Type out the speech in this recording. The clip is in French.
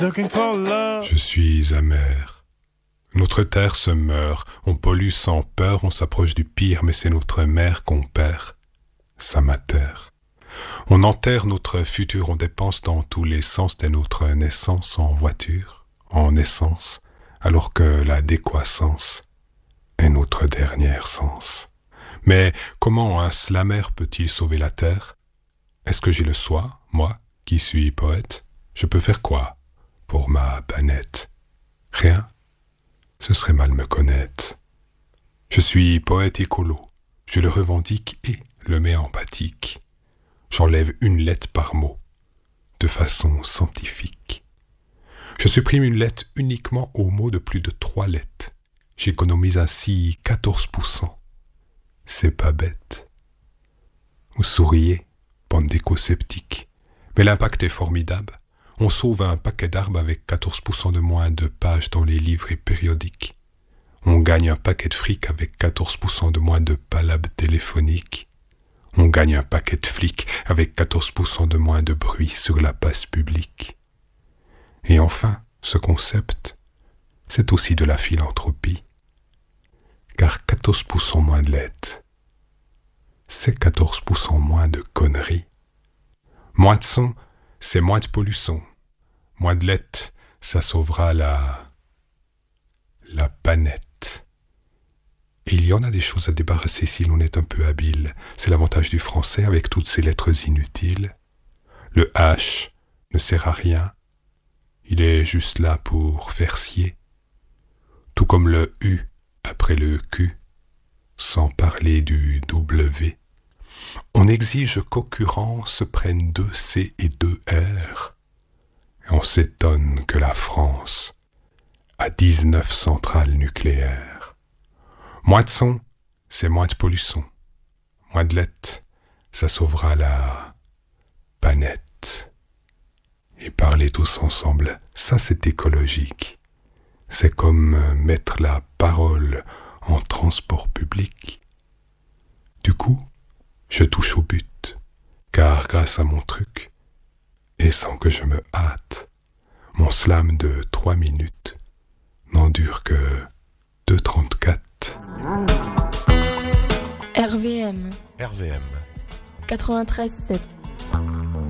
Je suis amer. Notre terre se meurt, on pollue sans peur, on s'approche du pire, mais c'est notre mère qu'on perd, sa matière. On enterre notre futur, on dépense dans tous les sens de notre naissance en voiture, en essence, alors que la décroissance est notre dernier sens. Mais comment un slammer peut-il sauver la terre? Est-ce que j'ai le soin, moi, qui suis poète? Je peux faire quoi pour ma planète? Rien. Ce serait mal me connaître. Je suis poète écolo. Je le revendique et le mets en pratique. J'enlève une lettre par mot, de façon scientifique. Je supprime une lettre uniquement aux mots de plus de 3 lettres. J'économise ainsi 14%. C'est pas bête. Vous souriez, bande d'éco-sceptiques. Mais l'impact est formidable. On sauve un paquet d'arbres avec 14% de moins de pages dans les livres et périodiques. On gagne un paquet de fric avec 14% de moins de palabres téléphoniques. On gagne un paquet de flics avec 14% de moins de bruit sur la place publique. Et enfin, ce concept, c'est aussi de la philanthropie. Car 14% moins de lettres, c'est 14% moins de conneries. Moins de son, c'est moins de pollution. Moins de lettres, ça sauvera la planète. Et il y en a des choses à débarrasser si l'on est un peu habile. C'est l'avantage du français avec toutes ces lettres inutiles. Le H ne sert à rien. Il est juste là pour faire scier. Tout comme le U après le Q, sans parler du W. On exige qu'occurrence se prenne 2 C et 2 R. Et on s'étonne que la France a 19 centrales nucléaires. Moins de son, c'est moins de pollution. Moins de lettres, ça sauvera la planète. Et parler tous ensemble, ça c'est écologique. C'est comme mettre la parole en transport public. Du coup, je touche au but, car grâce à mon truc, et sans que je me hâte, mon slam de 3 minutes n'en dure que 2,34. RVM 93.7